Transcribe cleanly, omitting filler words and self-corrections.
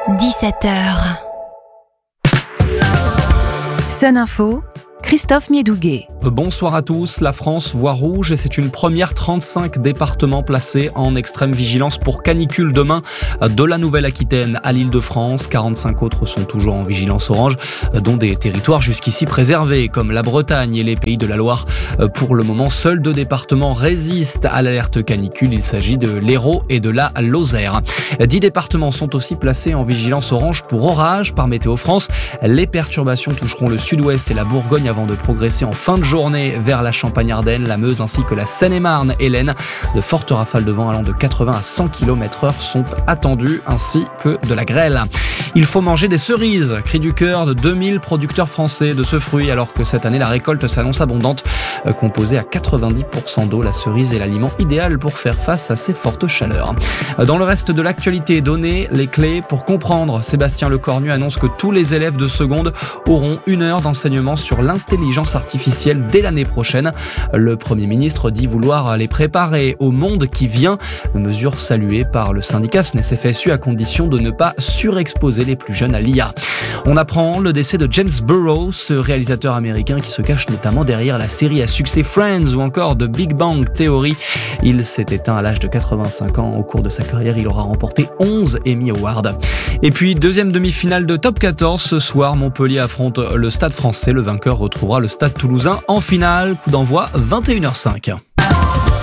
17h. Sun Info, Christophe Miedouguet. Bonsoir à tous. La France voit rouge et c'est une première. 35 départements placés en extrême vigilance pour canicule demain, de la Nouvelle-Aquitaine à l'Île-de-France. 45 autres sont toujours en vigilance orange, dont des territoires jusqu'ici préservés comme la Bretagne et les Pays de la Loire. Pour le moment, seuls 2 départements résistent à l'alerte canicule. Il s'agit de l'Hérault et de la Lozère. 10 départements sont aussi placés en vigilance orange pour orage par Météo France. Les perturbations toucheront le sud-ouest et la Bourgogne avant de progresser en fin de journée vers la Champagne-Ardenne, la Meuse ainsi que la Seine-et-Marne et l'Aisne. De fortes rafales de vent allant de 80 à 100 km/h sont attendues, ainsi que de la grêle. Il faut manger des cerises, cri du cœur de 2000 producteurs français de ce fruit, alors que cette année la récolte s'annonce abondante. Composée à 90% d'eau, la cerise est l'aliment idéal pour faire face à ces fortes chaleurs. Dans le reste de l'actualité, donner les clés pour comprendre. Sébastien Lecornu annonce que tous les élèves de seconde auront 1 heure d'enseignement sur l'intelligence artificielle dès l'année prochaine. Le Premier ministre dit vouloir les préparer au monde qui vient. Mesure saluée par le syndicat SNES-FSU à condition de ne pas surexposer les plus jeunes à l'IA. On apprend le décès de James Burrows, ce réalisateur américain qui se cache notamment derrière la série à succès Friends ou encore de Big Bang Theory. Il s'est éteint à l'âge de 85 ans. Au cours de sa carrière, il aura remporté 11 Emmy Awards. Et puis, deuxième demi-finale de Top 14. Ce soir, Montpellier affronte le Stade français. Le vainqueur retrouvera le Stade toulousain en finale. Coup d'envoi 21h05.